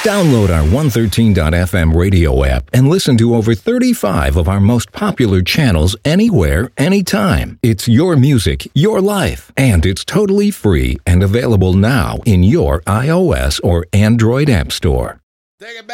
Download our 113.fm radio app and listen to over 35 of our most popular channels anywhere, anytime. It's your music, your life, and it's totally free and available now in your iOS or Android app store. Take it back.